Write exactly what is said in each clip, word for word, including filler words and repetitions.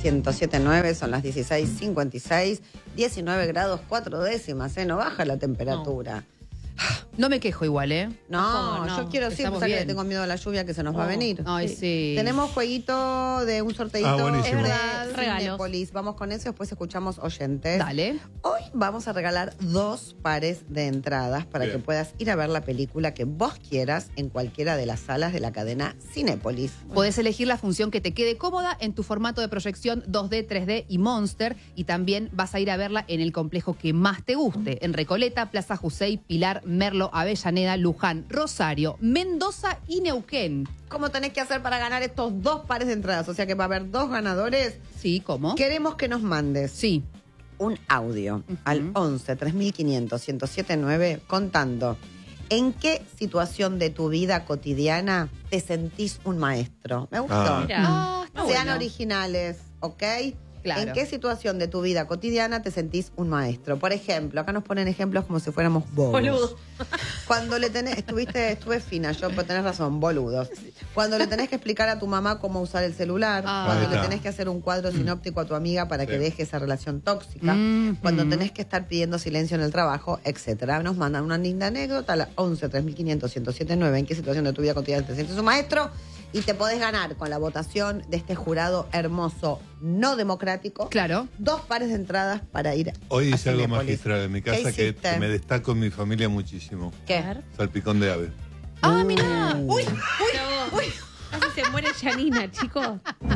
ciento siete punto nueve, son las dieciséis cincuenta y seis, diecinueve grados cuatro décimas, ¿eh? No baja la temperatura. No. No me quejo igual, ¿eh? No, no, no. Yo quiero sí, porque le tengo miedo a la lluvia que se nos oh. va a venir. Ay, sí. sí. Tenemos jueguito de un sorteito ah, buenísimo. de regalos. Cinépolis. Vamos con eso, después escuchamos oyentes. Dale. Hoy vamos a regalar dos pares de entradas para Bien. que puedas ir a ver la película que vos quieras en cualquiera de las salas de la cadena Cinépolis. Podés elegir la función que te quede cómoda en tu formato de proyección dos D, tres D y Monster, y también vas a ir a verla en el complejo que más te guste, en Recoleta, Plaza Jusey, Pilar, Merlo, Avellaneda, Luján, Rosario, Mendoza y Neuquén. ¿Cómo tenés que hacer para ganar estos dos pares de entradas? O sea que va a haber dos ganadores. Sí, ¿cómo? Queremos que nos mandes sí. un audio uh-huh. al once, tres mil quinientos, ciento siete nueve contando en qué situación de tu vida cotidiana te sentís un maestro. Me gustó. Ah. Ah, Sean bueno. originales, ¿ok? Claro. ¿En qué situación de tu vida cotidiana te sentís un maestro? Por ejemplo, acá nos ponen ejemplos como si fuéramos bobos. Boludo. Cuando le tenés, estuviste, estuve fina, yo, pero tenés razón, boludos. Cuando le tenés que explicar a tu mamá cómo usar el celular, Ah. cuando le tenés que hacer un cuadro sinóptico a tu amiga para que Sí. deje esa relación tóxica, Mm, cuando mm. tenés que estar pidiendo silencio en el trabajo, etcétera. Nos mandan una linda anécdota a la once, tres mil quinientos, ciento siete nueve. ¿En qué situación de tu vida cotidiana te sientes un maestro? Y te podés ganar con la votación de este jurado hermoso, no democrático. Claro. Dos pares de entradas para ir Hoy a hice algo Cinépolis. magistral en mi casa que, hiciste? que me destaco en mi familia muchísimo. ¿Qué? Salpicón de ave. Ah, mirá. Uy, uy, No. uy. Casi se muere Janina, chicos.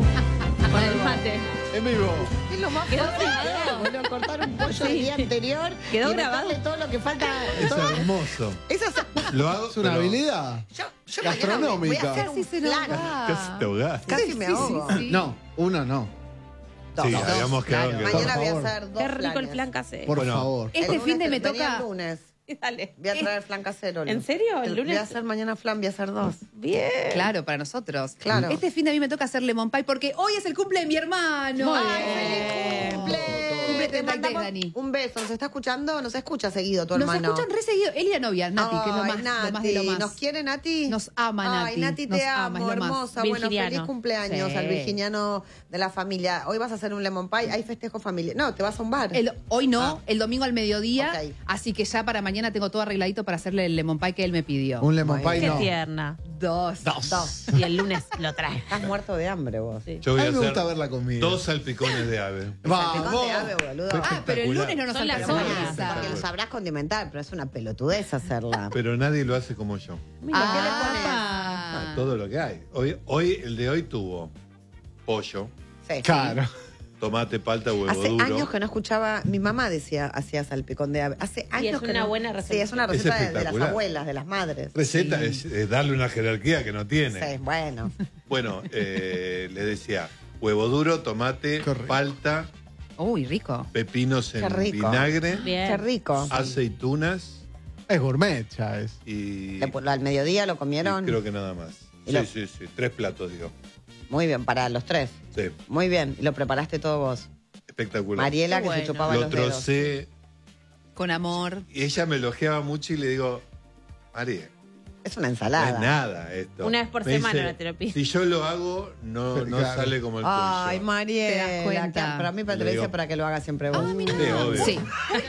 Con el mate. En vivo. Es lo más Quedó fácil que grabado. hay, boludo, cortar un pollo Sí. el día anterior Quedó y grabado. meterle todo lo que falta. Es todo- hermoso. Eso es, Lo hago. Es una pero habilidad. yo, yo Gastronómica. mañana voy a hacer Casi un se nos flan. va. Casi te ahogás. Casi me Sí, ahogo. sí, sí. No, uno no. Dos. Sí, Dos. habíamos quedado claro. que Mañana Por voy a favor. hacer dos Qué rico el flanes. flan casero. Por Bueno. favor. Este El fin de lunes, me venía toca. el lunes. Dale. Voy a traer flan casero. ¿En serio? ¿El El- lunes? Voy a hacer mañana flan, voy a hacer dos. Bien. Claro, para nosotros. Claro. Este fin de a mí me toca hacer lemon pie porque hoy es el cumple de mi hermano. Muy Ay, bien. feliz Cumple. Cumple Te treinta y tres, mandamos Dani. un beso. ¿Nos está escuchando? ¿Nos escucha seguido tu Nos hermano? escuchan re seguido. Él y la novia, Nati, que es lo Ay, más, lo Nati. más de lo más. ¿Nos quiere Nati? Nos ama, Nati. Ay, Nati, te Nos ama, amo, es lo más. hermosa. Bueno, Virginiano. feliz cumpleaños Sí. al virginiano de la familia. Hoy vas a hacer un lemon pie. Hay festejo familiar. No, te vas a un bar. El- hoy no, Ah. el domingo al mediodía. Ok. Así que ya para mañana tengo todo arregladito para hacerle el lemon pie que él me pidió. Un lemon Muy pie Qué no. tierna. Dos. Dos. Y el lunes lo trae. Estás muerto de hambre vos. Sí. Yo voy A a mí me gusta hacer ver la comida. dos salpicones de ave. Salpicón Vamos. de ave, boludo. Fue Ah, pero el lunes no nos Son las alcanza horas. para esa. Porque lo sabrás condimentar, pero es una pelotudez hacerla. Pero nadie lo hace como yo. Mira, Ah, ¿qué le pones? Ah, todo lo que hay. Hoy, hoy, el de hoy tuvo pollo, Sí. Claro. tomate, palta, huevo Hace duro. años que no escuchaba, mi mamá decía, hacía salpicón de ave. Hace años es que una no- buena receta. Sí, es una Es receta de, de las espectacular. abuelas, de las madres. Receta es, es darle una jerarquía que no tiene. Sí, bueno. Bueno, eh, le decía huevo duro, tomate, Qué rico. palta, Uy, rico. pepinos Qué en rico. vinagre, Bien. Qué rico. aceitunas Es gourmet, ya es. y, Le- al mediodía lo y comieron. creo que nada más. Y Sí, lo- sí, sí. Tres platos, digo. Muy bien, para los tres. Sí, Muy bien. Y lo preparaste todo vos. espectacular. Mariela, Qué que se bueno. chupaba Lo los dedos. trocé Con amor. y ella me elogiaba mucho y le digo, María, Es una no ensalada. es nada esto. Una vez por Me semana dice, ahora te lo pido. Si yo lo hago, no, no Claro. sale como el Ay, tuyo. Mariela. Te das cuenta. que- Para mí, pero te Le lo dice digo- para que lo haga siempre vos. Ah, mira. Sí, obvio. Sí.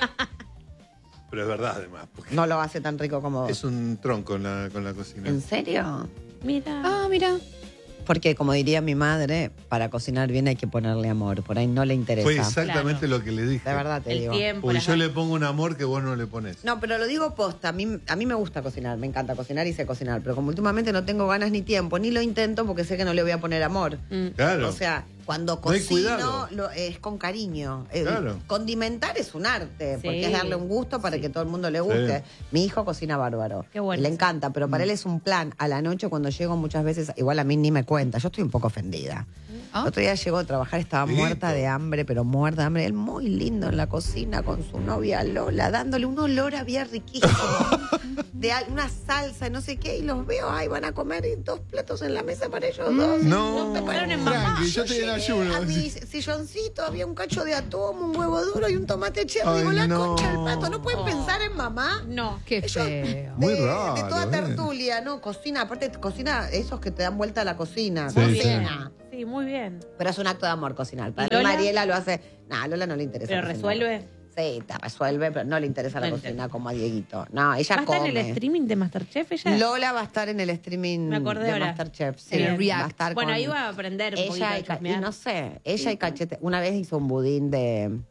Pero es verdad, además, porque No lo hace tan rico como vos. es un tronco en la, con la cocina. ¿En serio? Mira. Ah, mira. Porque, como diría mi madre, para cocinar bien hay que ponerle amor. Por ahí no le interesa. Fue exactamente Claro. lo que le dije. De verdad te el digo. tiempo. Porque las yo ganas. le pongo un amor que vos no le pones. No, pero lo digo posta. A mí, a mí me gusta cocinar, me encanta cocinar y sé cocinar. Pero como últimamente no tengo ganas ni tiempo, ni lo intento porque sé que no le voy a poner amor. Mm. Claro. O sea, cuando No hay cocino cuidado. lo- es con cariño. El Claro. Condimentar es un arte, Sí. porque es darle un gusto para que todo el mundo le guste. Mi hijo cocina bárbaro. Qué bueno. Y le encanta, pero Mm. para él es un plan. A la noche cuando llego muchas veces, igual a mí ni me cuenta. Yo estoy un poco ofendida. ¿Ah? El otro día llegó a trabajar, estaba Listo. muerta de hambre, pero muerta de hambre. Él muy lindo en la cocina con su novia Lola, dándole un olor había riquísimo. de al- una salsa y no sé qué. Y los veo, ay, van a comer y dos platos en la mesa para ellos dos. No. Pensaron en mamá. Tranqui, yo estoy en Llegué ayuno. A mi silloncito había un cacho de atún, un huevo duro y un tomate cherry. Ay, Digo, la no. concha del pato, ¿no pueden Oh. pensar en mamá? No. Qué Ellos- feo. Muy de, raro, de toda ¿eh? tertulia, ¿no? Cocina, aparte cocina esos que te dan vuelta a la cocina. Sí, cocina. Sí. Sí, muy bien. Pero es un acto de amor cocinar. Para ¿Y mí Lola? Mariela lo hace... No, a Lola no le interesa ¿Pero cocinar. resuelve? Sí, te resuelve, pero no le interesa la No le cocina interesa. como a Dieguito. No, ella ¿Va a come. estar en el streaming de Masterchef ella? Lola va a estar en el streaming Me acordé de ahora. Masterchef. Sí, En el va React. a estar Bueno, con ahí va a aprender un poquito ella a y, ca- y chusmear. no sé, ella y Cachete. Una vez hizo un budín de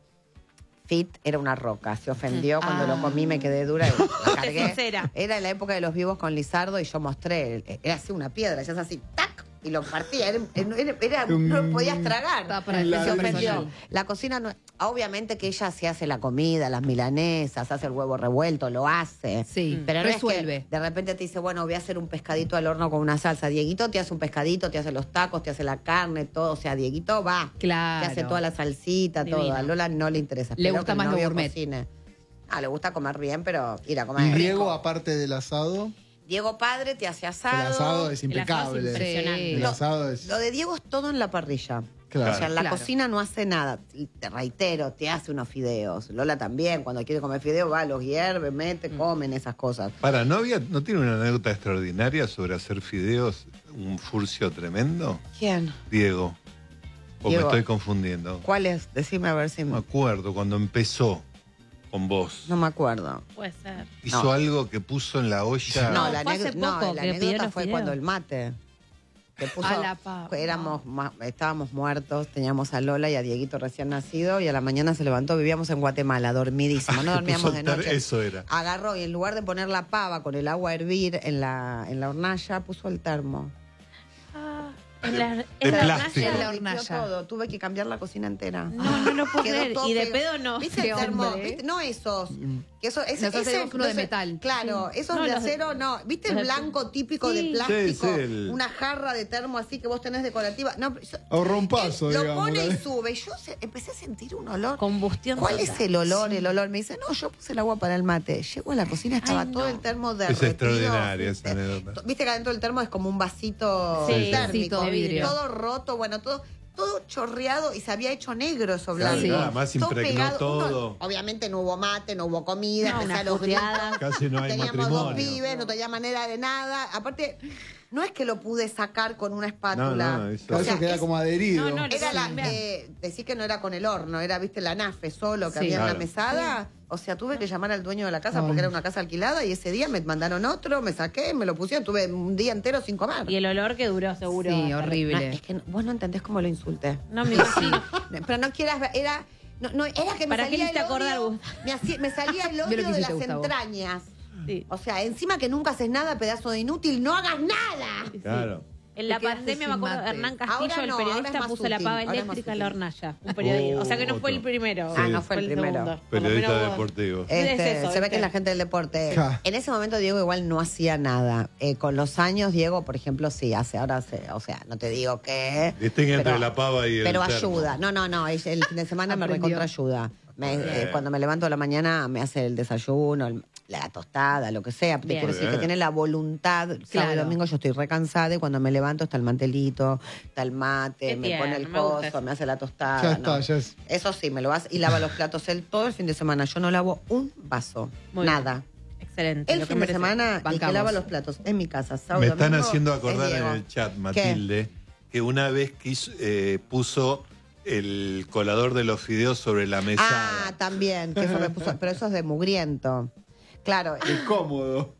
Fit, era una roca. Se ofendió cuando Ah. lo comí, me quedé dura y la cargué. sincera. Era en la época de los vivos con Lizardo y yo mostré. Era así una piedra, ya es así, ¡tac! Y lo partía. Era, era- era- no lo podías tragar. Estaba para Se el ofendió. desayuno. La cocina no. Obviamente que ella sí hace la comida, las milanesas, hace el huevo revuelto, lo hace. Sí, pero no resuelve. Es que de repente te dice, bueno, voy a hacer un pescadito al horno con una salsa. Dieguito te hace un pescadito, te hace los tacos, te hace la carne, todo. O sea, Dieguito va. Claro. Te hace toda la salsita, todo. Divino. A Lola no le interesa. Le Espero gusta que el más lo novio gourmet. cocine. Ah, le gusta comer bien, pero ir a Y comer. Diego, rico. aparte del asado, Diego Padre te hace asado. el asado es El asado es impecable. impresionante. El Lo- asado es... Lo de Diego es todo en la parrilla. Claro. O sea, en la Claro. cocina no hace nada. Y te reitero, te hace unos fideos. Lola también, cuando quiere comer fideos, va, los hierve, mete, comen esas cosas. Para, ¿no, había, ¿no tiene una anécdota extraordinaria sobre hacer fideos? ¿Un furcio tremendo? ¿Quién? Diego. ¿O Diego. me estoy confundiendo? ¿Cuál es? Decime a ver si... No me acuerdo, cuando empezó con vos. No me acuerdo. Puede ser. Hizo no. algo que puso en la olla. No, No, la, fue hace anécdota- no, poco la que pidió anécdota los fue fideos. cuando el mate. Que puso, A la papa. éramos, ma- estábamos muertos, teníamos a Lola y a Dieguito recién nacido y a la mañana se levantó, vivíamos en Guatemala, dormidísimo, no Ah, dormíamos puso de el ter- noche. Eso era. Agarró y en lugar de poner la pava con el agua a hervir en la, en la hornalla, puso el termo. Ah, en la, De en la plástico. hornalla. En la Derritió hornalla. todo, tuve que cambiar la cocina entera. No, no lo puedo Quedó creer. todo Y de pegado. pedo no. ¿Viste Qué el termo? hombre. ¿Viste? No esos. Que eso, ese, Nosotros ese- tenemos uno de no sé, metal. Claro, esos No, de los de- acero no. ¿Viste el los de- blanco típico Sí. de plástico? Sí, sí, el- Una jarra de termo así que vos tenés decorativa. No, pero eso- Ahorró un paso, él lo digamos. pone y ¿vale? sube. Y yo se- empecé a sentir un olor. Combustión ¿Cuál total. es el olor? El olor. Me dice, no, yo puse el agua para el mate. Llego a la cocina, estaba Ay, todo no. el termo Es derretido. extraordinaria esa anécdota. Viste que adentro del termo es como un vasito Sí, térmico. sí, todo vidrio. Todo roto, bueno, todo, todo chorreado y se había hecho negro eso Claro, blanco. nada más impregnó todo. Uno- obviamente no hubo mate, no hubo comida, No, empecé una a los puteada. gritos. Casi no hay Teníamos matrimonio. dos pibes, no tenía manera de nada. Aparte, no es que lo pude sacar con una espátula. No, no, eso- Claro, O sea, eso queda es- como adherido. No, no, era la, Cambiar. eh, decir que no era con el horno, era, viste, la nafe solo que Sí. había en la Claro. mesada. O sea, tuve que llamar al dueño de la casa porque Ay. era una casa alquilada y ese día me mandaron otro, me saqué, me lo pusieron, tuve un día entero sin comer. Y el olor que duró, seguro. Sí, hasta- horrible. No, es que no- vos no entendés cómo lo insulté. No me imagino. Pero no quieras ver, era... No, no, era que me ¿Para qué salía le hiciste el acordar, odio, Gustavo? me, hacía- me salía el Ve lo odio que de hiciste, las Gustavo. entrañas. Sí. O sea, encima que nunca haces nada, pedazo de inútil, no hagas nada. Claro. En la Te quedaste pandemia me sin acuerdo, mate. Hernán Castillo, Ahora el no, ahora es periodista, más puso la útil, pava ahora es más eléctrica en la útil. hornalla. Un periodista. Oh, o sea que no fue el otro. primero. Ah, no fue el primero. segundo. Por lo Periodista menos vos- deportivo. Este, Es eso, se ve ¿viste? que es la gente del deporte. Ja. En ese momento Diego igual no hacía nada. Eh, con los años, Diego, por ejemplo, sí hace. Ahora hace, o sea, no te digo que. Distingue entre pero- la pava y el Pero termo. ayuda. No, no, no. El el fin de semana me Aprendió. recontra ayuda. Me- eh, cuando me levanto a la mañana me hace el desayuno, el- la tostada, lo que sea. Te Bien. quiero decir Bien. que tiene la voluntad. Sábado y Claro. domingo yo estoy recansada y cuando me levanto está el mantelito, está el mate, Qué me pone el tierno, me gusta coso, eso. me hace la tostada. Ya está, ¿no? ya es. Eso sí, me lo hace y lava los platos él todo el fin de semana. Yo no lavo un vaso, Muy nada. Excelente. El lo que fin de merece. semana el que Bancamos. lava los platos en mi casa. Sábado Me y están domingo, haciendo es acordar en Diego. el chat, Matilde, que una vez quiso, eh, puso el colador de los fideos sobre la mesa. Ah, también, que eso me puso, pero eso es de mugriento. Claro, Incómodo.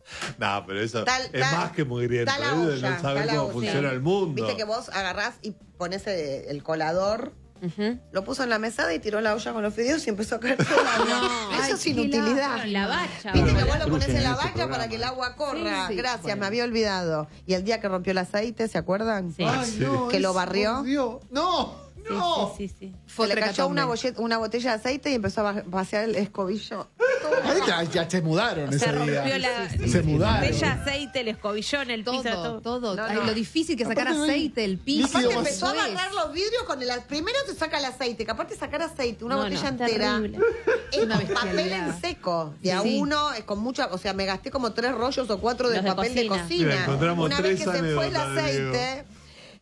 No, pero eso Tal- es tal- más que mugriento. está la Es de olla, no saber está la cómo olla. funciona el mundo. viste que vos agarrás y pones el, el colador, Ujú. lo puso en la mesada y tiró la olla con los fideos y empezó a caer todo el agua. No, Eso ay, es qué inutilidad. Bueno, la bacha. Viste que boludo. vos lo pones en la Ese bacha programa. para que el agua corra. Sí, sí. Gracias, Bueno. me había olvidado. Y el día que rompió el aceite, ¿se acuerdan? Sí. Ay, no, ¿Que lo eso, barrió? por Dios. No, Sí, no. Se sí, sí, sí. Fue le otro cayó una, hecatombe. bolle- una botella de aceite y empezó a va- vaciar el escobillo. Ahí ya, ya se mudaron Se ese rompió día. la Se mudaron. botella, aceite, el escobillón, el Todo, piso, todo. todo. No, Ay, no. lo difícil que sacar Aparte no hay aceite, el piso. líquido Aparte empezó a después. barrer los vidrios con el... Primero te saca el aceite, capaz de sacar aceite, una No, botella no, entera. terrible. Es Una con papel bestialidad. en seco. De a Sí. uno, es con mucha... O sea, me gasté como tres rollos o cuatro de Los de papel de cocina. cocina. Mira, encontramos una vez tres que se fue el anécdotas de aceite...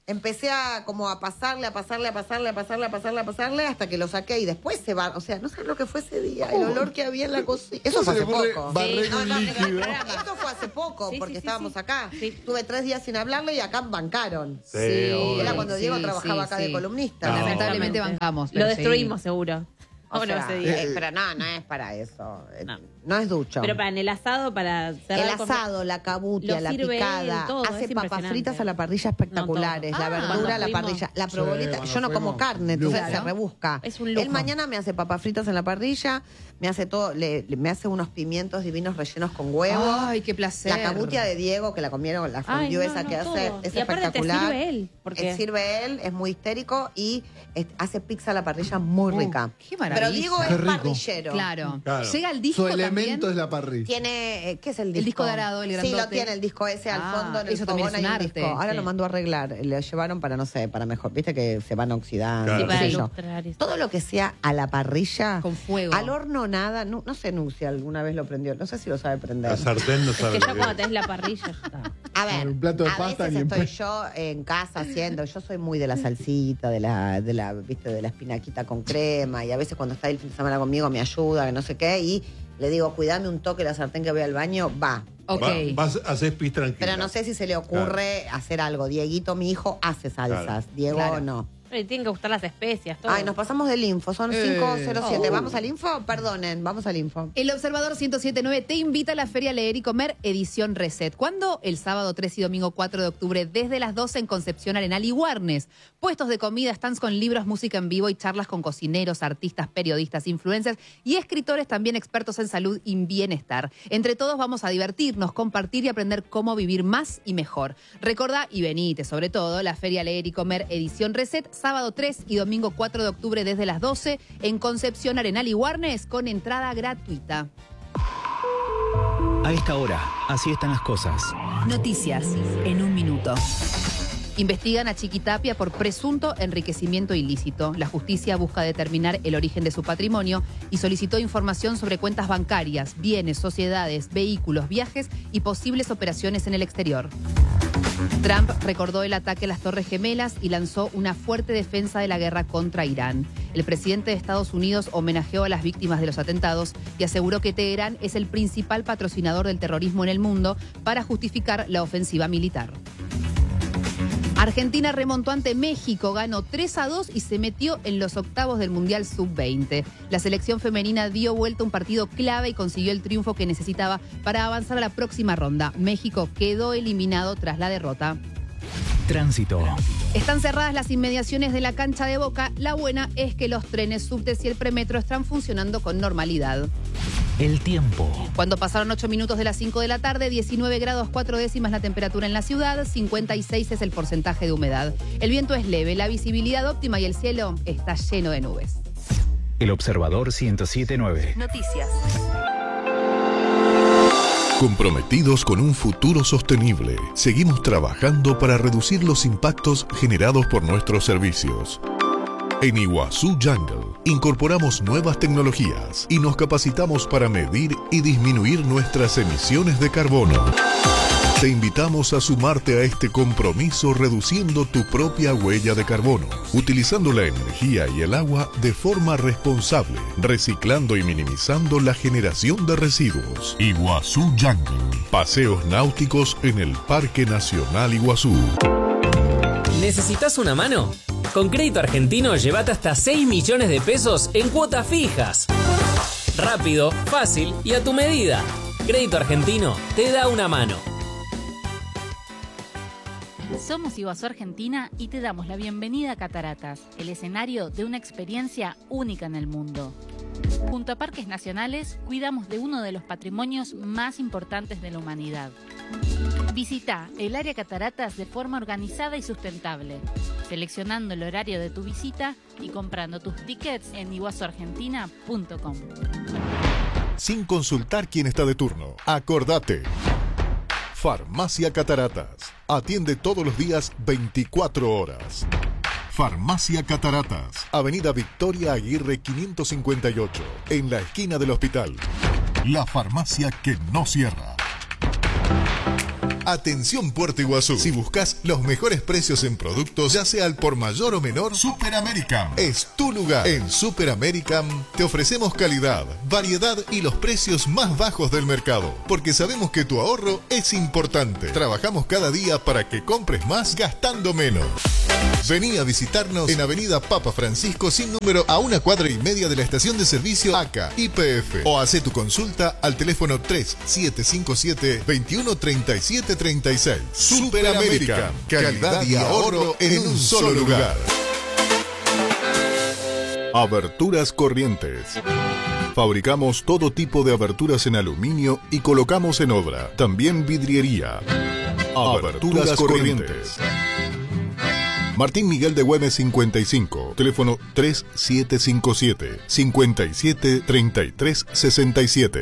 empecé a como a pasarle, a pasarle, a pasarle, a pasarle, a pasarle, a pasarle, hasta que lo saqué y después se va. O sea, no sé lo que fue ese día, el olor que había en la cocina. Eso fue se hace le ocurre poco. barrer Sí, no, un no, líquido? Esto fue hace poco, Sí, porque sí, sí, estábamos sí. acá. Sí. Tuve tres días sin hablarle y acá bancaron. Sí, obvio. Era cuando Diego Sí, trabajaba sí, acá sí. de columnista. No. Lamentablemente Exactamente. bancamos. Lo pero destruimos, sí. seguro. O Bueno, sea, ese día. eh, pero no, no es para eso. Eh, No. No, es ducho. Pero para en el asado, para cerrar El con- asado, la cabutia, Lo la sirve picada, él, todo, hace es papas impresionante. fritas a la parrilla espectaculares, No, la todo. Ah, verdura a la cuando parrilla, la Sí, probolita. cuando Yo no como fuimos, carne, entonces lujo. se rebusca. Es un lujo. Él mañana me hace papas fritas en la parrilla, me hace todo, le, le- me hace unos pimientos divinos rellenos con huevo. Ay, qué placer. La cabutia de Diego, que la comieron, la Ay, fondue no, esa no, que todo. hace, es Y aparte te espectacular. sirve él, porque- Él sirve él, es muy histérico y es- hace pizza a la parrilla muy Uh, rica. qué maravilla. Pero Diego Qué es rico. parrillero. Claro. Claro. Llega el disco Su elemento también. es la parrilla. Tiene, eh, ¿qué es el disco? El disco dorado, el Sí, grandote. lo tiene, el disco ese al Ah, fondo, en el eso también fogón es un hay un arte, disco. Ahora sí. lo mandó a arreglar, le llevaron para, no sé, para mejor, viste que se van oxidando, Claro. Sí, qué para sé yo. ilustrar eso. Todo lo que sea a la parrilla, Con fuego. al horno nada, no, no sé nu, si alguna vez lo prendió, no sé si lo sabe prender. La sartén no Es sabe que lo ya que cuando es. tenés la parrilla, ya está. A ver, Un plato de a pasta veces ni en estoy pe- yo en casa haciendo, yo soy muy de la salsita, de la, de la, viste, de la espinaquita con crema, y a veces cuando está el fin de semana conmigo me ayuda, que no sé qué, y le digo, cuidame un toque la sartén que voy al baño, va. Ok. Va- vas a hacer pis tranquila. Pero no sé si se le ocurre hacer algo. Dieguito, mi hijo, hace salsas. Claro. Diego, Claro. no. Pero tienen que gustar las especias, todo. Ay, nos pasamos del info. Son Eh. cinco cero siete. Oh. ¿Vamos al info? Perdonen, vamos al info. El Observador ciento siete punto nueve te invita a la Feria Leer y Comer edición Reset. ¿Cuándo? El sábado tres y domingo cuatro de octubre desde las doce en Concepción Arenal y Warnes. Puestos de comida, stands con libros, música en vivo y charlas con cocineros, artistas, periodistas, influencers y escritores también expertos en salud y bienestar. Entre todos vamos a divertirnos, compartir y aprender cómo vivir más y mejor. Recordá y venite sobre todo la Feria Leer y Comer edición Reset, sábado tres y domingo cuatro de octubre desde las doce en Concepción Arenal y Warnes con entrada gratuita. A esta hora, así están las cosas. Noticias en un minuto. Investigan a Chiquitapia por presunto enriquecimiento ilícito. La justicia busca determinar el origen de su patrimonio y solicitó información sobre cuentas bancarias, bienes, sociedades, vehículos, viajes y posibles operaciones en el exterior. Trump recordó el ataque a las Torres Gemelas y lanzó una fuerte defensa de la guerra contra Irán. El presidente de Estados Unidos homenajeó a las víctimas de los atentados y aseguró que Teherán es el principal patrocinador del terrorismo en el mundo para justificar la ofensiva militar. Argentina remontó ante México, ganó tres a dos y se metió en los octavos del Mundial sub veinte. La selección femenina dio vuelta a un partido clave y consiguió el triunfo que necesitaba para avanzar a la próxima ronda. México quedó eliminado tras la derrota. Tránsito. Están cerradas las inmediaciones de la cancha de Boca. La buena es que los trenes, subtes y el premetro están funcionando con normalidad. El tiempo. Cuando pasaron ocho minutos de las cinco de la tarde, diecinueve grados cuatro décimas la temperatura en la ciudad, cincuenta y seis es el porcentaje de humedad. El viento es leve, la visibilidad óptima y el cielo está lleno de nubes. El Observador ciento siete punto nueve. Noticias. Comprometidos con un futuro sostenible, seguimos trabajando para reducir los impactos generados por nuestros servicios. En Iguazú Jungle incorporamos nuevas tecnologías y nos capacitamos para medir y disminuir nuestras emisiones de carbono. Te invitamos a sumarte a este compromiso reduciendo tu propia huella de carbono, utilizando la energía y el agua de forma responsable, reciclando y minimizando la generación de residuos. Iguazú Jungle, paseos náuticos en el Parque Nacional Iguazú. ¿Necesitas una mano? Con Crédito Argentino llévate hasta seis millones de pesos en cuotas fijas. Rápido, fácil y a tu medida. Crédito Argentino te da una mano. Somos Iguazú Argentina y te damos la bienvenida a Cataratas, el escenario de una experiencia única en el mundo. Junto a Parques Nacionales, cuidamos de uno de los patrimonios más importantes de la humanidad. Visita el área Cataratas de forma organizada y sustentable, seleccionando el horario de tu visita y comprando tus tickets en iguazú argentina punto com. Sin consultar quién está de turno, acordate. Farmacia Cataratas. Atiende todos los días veinticuatro horas. Farmacia Cataratas. Avenida Victoria Aguirre quinientos cincuenta y ocho. En la esquina del hospital. La farmacia que no cierra. Atención Puerto Iguazú. Si buscas los mejores precios en productos, ya sea al por mayor o menor, Super American es tu lugar. En Super American te ofrecemos calidad, variedad y los precios más bajos del mercado, porque sabemos que tu ahorro es importante. Trabajamos cada día para que compres más gastando menos. Vení a visitarnos en Avenida Papa Francisco sin número, a una cuadra y media de la estación de servicio A C A Y P F, o hace tu consulta al teléfono tres siete cinco siete, veintiuno treinta y siete treinta y seis. Super American, calidad y ahorro en un solo lugar. Aberturas Corrientes. Fabricamos todo tipo de aberturas en aluminio y colocamos en obra. También vidriería. Aberturas Corrientes. Martín Miguel de Güemes cincuenta y cinco, teléfono tres siete cinco siete, cincuenta y siete, treinta y tres sesenta y siete.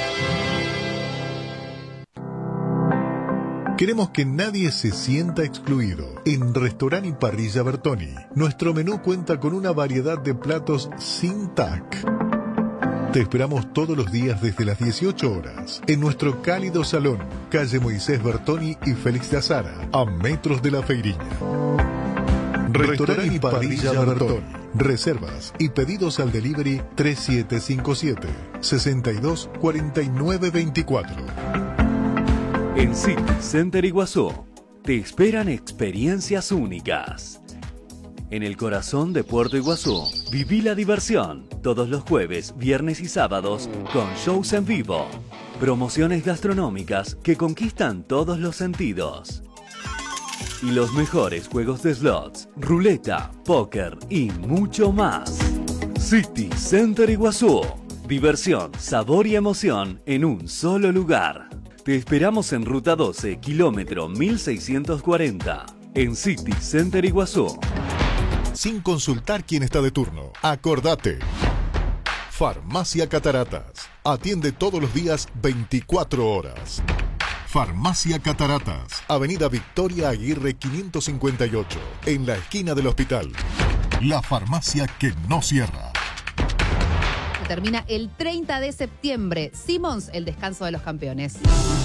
Queremos que nadie se sienta excluido. En Restaurant y Parrilla Bertoni, nuestro menú cuenta con una variedad de platos sin T A C. Te esperamos todos los días desde las dieciocho horas en nuestro cálido salón, calle Moisés Bertoni y Félix de Azara, a metros de la Feiriña. Restaurant y Parrilla Bertoni. Reservas y pedidos al delivery tres siete cinco siete, sesenta y dos, cuarenta y nueve veinticuatro. En City Center Iguazú te esperan experiencias únicas. En el corazón de Puerto Iguazú, viví la diversión todos los jueves, viernes y sábados con shows en vivo, promociones gastronómicas que conquistan todos los sentidos y los mejores juegos de slots, ruleta, póker y mucho más. City Center Iguazú, diversión, sabor y emoción en un solo lugar. Te esperamos en Ruta doce, kilómetro mil seiscientos cuarenta, en City Center Iguazú. Sin consultar quién está de turno, acordate. Farmacia Cataratas. Atiende todos los días veinticuatro horas. Farmacia Cataratas. Avenida Victoria Aguirre quinientos cincuenta y ocho, en la esquina del hospital. La farmacia que no cierra. Termina el treinta de septiembre. Simmons, el descanso de los campeones.